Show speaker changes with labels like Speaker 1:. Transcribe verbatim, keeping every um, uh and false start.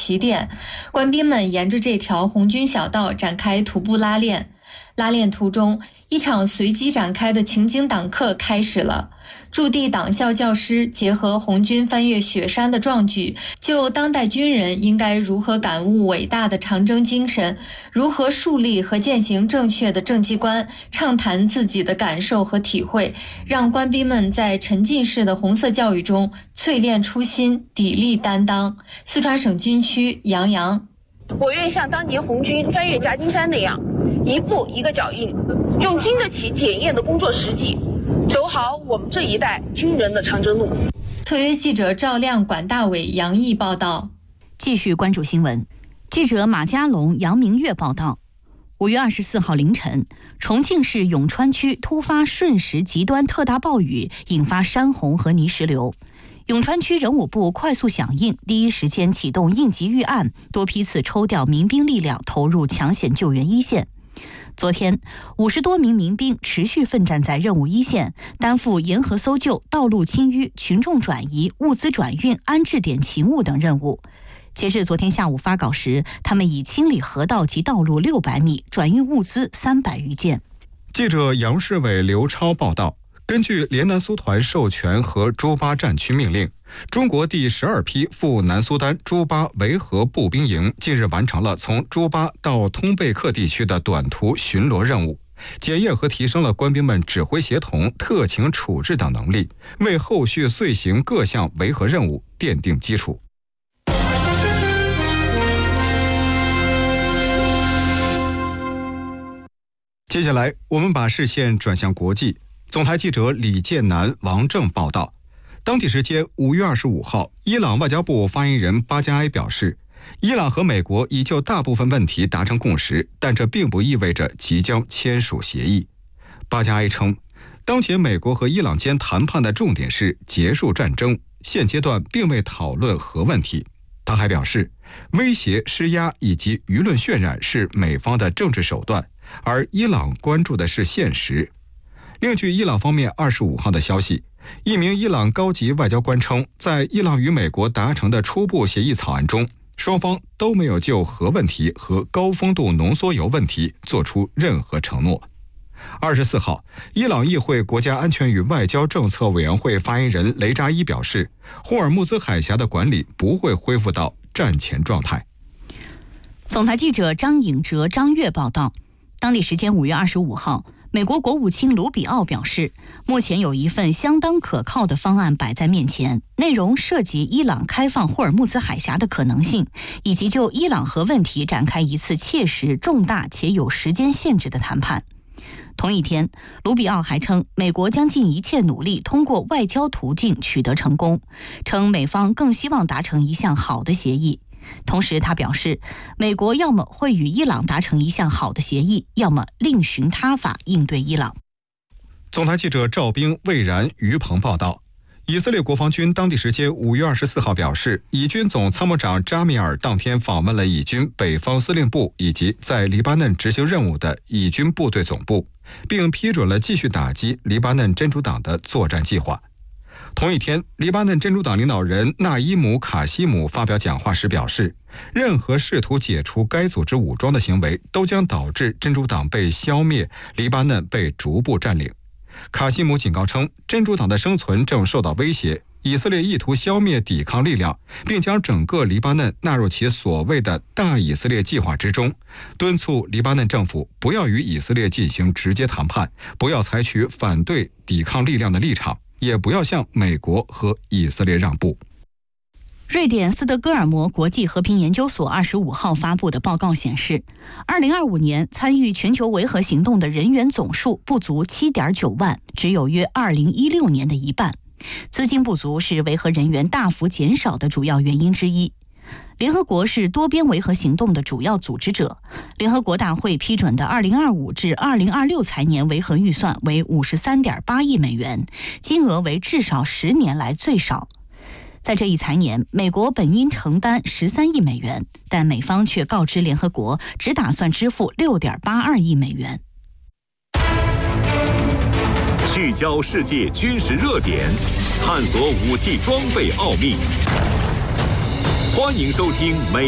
Speaker 1: 起点，官兵们沿着这条红军小道展开徒步拉练。拉练途中，一场随机展开的情景党课开始了。驻地党校教师结合红军翻越雪山的壮举，就当代军人应该如何感悟伟大的长征精神，如何树立和践行正确的政绩观，畅谈自己的感受和体会，让官兵们在沉浸式的红色教育中淬炼初心，砥砺担当。四川省军区杨洋，
Speaker 2: 我愿像当年红军翻越夹金山那样，一步一个脚印，用经得起检验的工作实际，走好我们这一代军人的长征路。
Speaker 1: 特约记者赵亮、管大伟、杨毅报道。
Speaker 3: 继续关注新闻，记者马家龙、杨明月报道。五月二十四号凌晨，重庆市永川区突发瞬时极端特大暴雨，引发山洪和泥石流。永川区人武部快速响应，第一时间启动应急预案，多批次抽调民兵力量投入抢险救援一线。昨天，五十多名民兵持续奋战在任务一线，担负沿河搜救、道路清淤、群众转移、物资转运、安置点勤务等任务。截至昨天下午发稿时，他们已清理河道及道路六百米，转运物资三百余件。
Speaker 4: 记者杨世伟、刘超报道。根据联南苏团授权和朱巴战区命令，中国第十二批赴南苏丹朱巴维和步兵营近日完成了从朱巴到通贝克地区的短途巡逻任务，检验和提升了官兵们指挥协同、特情处置等能力，为后续遂行各项维和任务奠定基础。接下来，我们把视线转向国际。总台记者李建南、王正报道，当地时间五月二十五号，伊朗外交部发言人巴加埃表示，伊朗和美国已就大部分问题达成共识，但这并不意味着即将签署协议。巴加埃称，当前美国和伊朗间谈判的重点是结束战争，现阶段并未讨论核问题。他还表示，威胁、施压以及舆论渲染是美方的政治手段，而伊朗关注的是现实。另据伊朗方面二十五号的消息，一名伊朗高级外交官称，在伊朗与美国达成的初步协议草案中，双方都没有就核问题和高丰度浓缩铀问题做出任何承诺。二十四号，伊朗议会国家安全与外交政策委员会发言人雷扎伊表示，霍尔木兹海峡的管理不会恢复到战前状态。
Speaker 3: 总台记者张颖哲、张悦报道，当地时间五月二十五号，美国国务卿卢比奥表示，目前有一份相当可靠的方案摆在面前，内容涉及伊朗开放霍尔木兹海峡的可能性，以及就伊朗核问题展开一次切实、重大且有时间限制的谈判。同一天，卢比奥还称，美国将尽一切努力通过外交途径取得成功，称美方更希望达成一项好的协议。同时他表示，美国要么会与伊朗达成一项好的协议，要么另寻他法应对伊朗。
Speaker 4: 总台记者赵兵、魏然、于鹏报道，以色列国防军当地时间五月二十四号表示，以军总参谋长扎米尔当天访问了以军北方司令部以及在黎巴嫩执行任务的以军部队总部，并批准了继续打击黎巴嫩真主党的作战计划。同一天，黎巴嫩真主党领导人纳伊姆·卡西姆发表讲话时表示，任何试图解除该组织武装的行为都将导致真主党被消灭，黎巴嫩被逐步占领。卡西姆警告称，真主党的生存正受到威胁，以色列意图消灭抵抗力量，并将整个黎巴嫩纳入其所谓的大以色列计划之中，敦促黎巴嫩政府不要与以色列进行直接谈判，不要采取反对抵抗力量的立场，也不要向美国和以色列让步。
Speaker 3: 瑞典斯德哥尔摩国际和平研究所二十五号发布的报告显示，二零二五年参与全球维和行动的人员总数不足 七点九万，只有约二零一六年的一半。资金不足是维和人员大幅减少的主要原因之一。联合国是多边维和行动的主要组织者，联合国大会批准的二零二五至二零二六财年维和预算为 五十三点八亿美元，金额为至少十年来最少。在这一财年，美国本应承担十三亿美元，但美方却告知联合国只打算支付 六点八二亿美元。
Speaker 5: 聚焦世界军事热点，探索武器装备奥秘。欢迎收听美